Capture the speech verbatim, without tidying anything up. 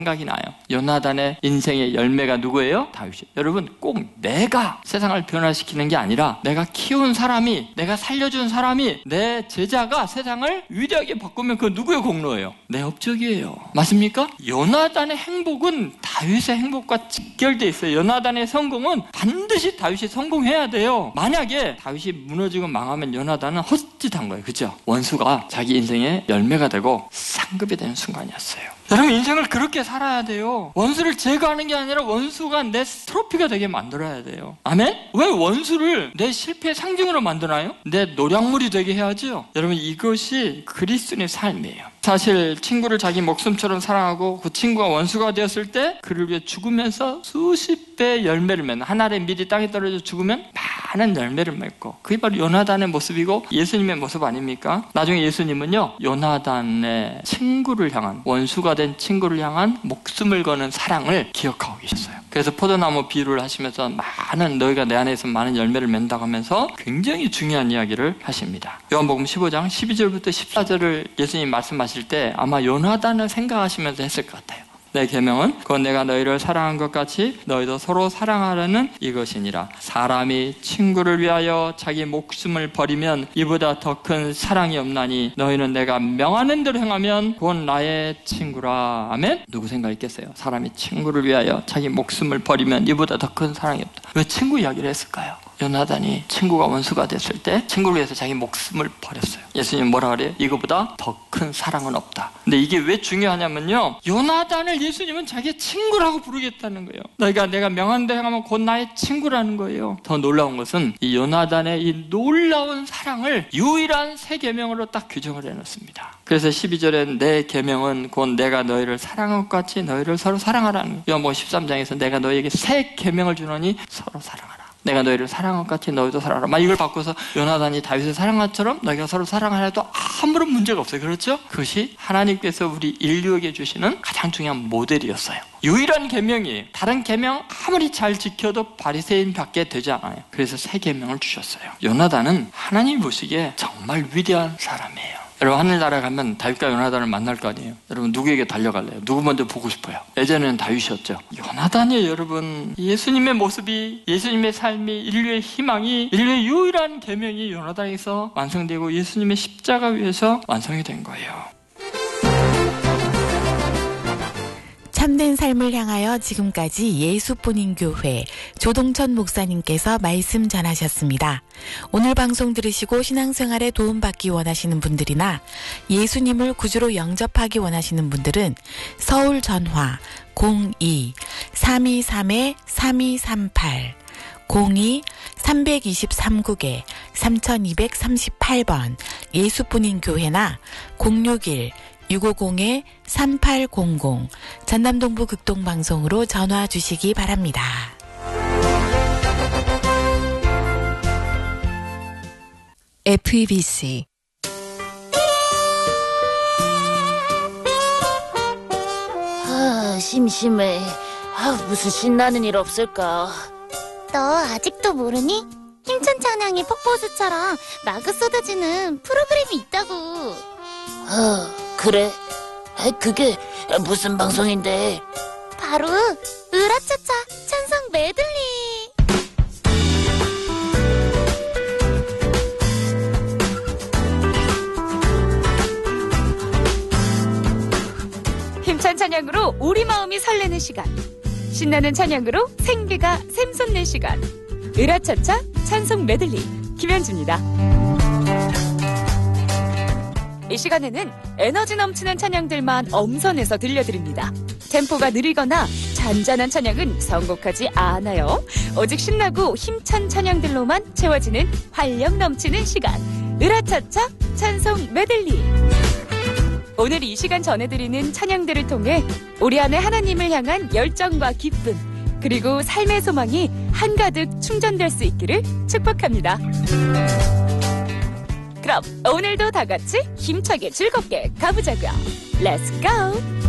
생각이 나요. 요나단의 인생의 열매가 누구예요? 다윗이에요. 여러분, 꼭 내가 세상을 변화시키는 게 아니라 내가 키운 사람이, 내가 살려준 사람이, 내 제자가 세상을 위대하게 바꾸면 그건 누구의 공로예요? 내 업적이에요. 맞습니까? 요나단의 행복은 다윗의 행복과 직결되어 있어요. 요나단의 성공은 반드시 다윗이 성공해야 돼요. 만약에 다윗이 무너지고 망하면 요나단은 헛짓한 거예요. 그죠? 원수가 자기 인생의 열매가 되고 상급이 되는 순간이었어요. 여러분, 인생을 그렇게 살아야 돼요. 원수를 제거하는 게 아니라 원수가 내 트로피가 되게 만들어야 돼요. 아멘? 왜 원수를 내 실패의 상징으로 만드나요? 내 노량물이 되게 해야죠. 여러분, 이것이 그리스도인의 삶이에요. 사실 친구를 자기 목숨처럼 사랑하고 그 친구가 원수가 되었을 때 그를 위해 죽으면서 수십 배의 열매를 맺는, 한 알의 밀이 땅에 떨어져 죽으면 많은 열매를 맺고, 그게 바로 요나단의 모습이고 예수님의 모습 아닙니까? 나중에 예수님은요, 요나단의 친구를 향한, 원수가 된 친구를 향한 목숨을 거는 사랑을 기억하고 계셨어요. 그래서 포도나무 비유를 하시면서 많은, 너희가 내 안에서 많은 열매를 맺는다고 하면서 굉장히 중요한 이야기를 하십니다. 요한복음 십오 장 십이 절부터 십사 절을 예수님 말씀하실 때 아마 요나단을 생각하시면서 했을 것 같아요. 내 계명은 곧 내가 너희를 사랑한 것 같이 너희도 서로 사랑하라는 이것이니라. 사람이 친구를 위하여 자기 목숨을 버리면 이보다 더 큰 사랑이 없나니 너희는 내가 명하는 대로 행하면 곧 나의 친구라. 아멘? 누구 생각했겠어요? 사람이 친구를 위하여 자기 목숨을 버리면 이보다 더 큰 사랑이 없다. 왜 친구 이야기를 했을까요? 요나단이 친구가 원수가 됐을 때 친구를 위해서 자기 목숨을 버렸어요. 예수님 뭐라 그래요? 이거보다 더 큰 사랑은 없다. 근데 이게 왜 중요하냐면요, 요나단을 예수님은 자기의 친구라고 부르겠다는 거예요. 너희가 내가 명한 대로 행하면 곧 나의 친구라는 거예요. 더 놀라운 것은 이 요나단의 이 놀라운 사랑을 유일한 새 계명으로 딱 규정을 해놓습니다. 그래서 십이 절에 내 계명은 곧 내가 너희를 사랑한 것 같이 너희를 서로 사랑하라는 거예요. 요한복음 십삼 장에서 내가 너희에게 새 계명을 주노니 서로 사랑하라. 내가 너희를 사랑한 것 같이 너희도 사랑하라. 막 이걸 바꿔서 요나단이 다윗을 사랑한 것처럼 너희가 서로 사랑하라 해도 아무런 문제가 없어요. 그렇죠? 그것이 하나님께서 우리 인류에게 주시는 가장 중요한 모델이었어요. 유일한 계명이에요. 다른 계명 아무리 잘 지켜도 바리새인밖에 되지 않아요. 그래서 새 계명을 주셨어요. 요나단은 하나님 보시기에 정말 위대한 사람이에요. 여러분, 하늘나라에 가면 다윗과 요나단을 만날 거 아니에요. 여러분, 누구에게 달려갈래요? 누구 먼저 보고 싶어요? 예전에는 다윗이었죠. 요나단이에요. 여러분, 예수님의 모습이, 예수님의 삶이, 인류의 희망이, 인류의 유일한 계명이 요나단에서 완성되고 예수님의 십자가 위에서 완성이 된 거예요. 참된 삶을 향하여 지금까지 예수뿐인 교회 조동천 목사님께서 말씀 전하셨습니다. 오늘 방송 들으시고 신앙생활에 도움받기 원하시는 분들이나 예수님을 구주로 영접하기 원하시는 분들은 서울 전화 공이 삼이삼 삼이삼팔 공이 삼이삼 국에 삼이삼삼팔 번 예수뿐인 교회나 공육일 육오공 삼팔공공 전남동부 극동방송으로 전화 주시기 바랍니다. 에프이비씨 아, 심심해. 아, 무슨 신나는 일 없을까? 너 아직도 모르니? 힘찬 찬양이 폭포수처럼 마구 쏟아지는 프로그램이 있다고. 아, 그래? 아, 그게 무슨 방송인데? 바로 으라차차 찬성 메들리. 힘찬 찬양으로 우리 마음이 설레는 시간, 신나는 찬양으로 생기가 샘솟는 시간, 으라차차 찬송 메들리 김현주입니다. 이 시간에는 에너지 넘치는 찬양들만 엄선해서 들려드립니다. 템포가 느리거나 잔잔한 찬양은 선곡하지 않아요. 오직 신나고 힘찬 찬양들로만 채워지는 활력 넘치는 시간, 으라차차 찬송 메들리. 오늘 이 시간 전해드리는 찬양들을 통해 우리 안에 하나님을 향한 열정과 기쁨, 그리고 삶의 소망이 한가득 충전될 수 있기를 축복합니다. 그럼 오늘도 다 같이 힘차게 즐겁게 가보자고요. Let's go!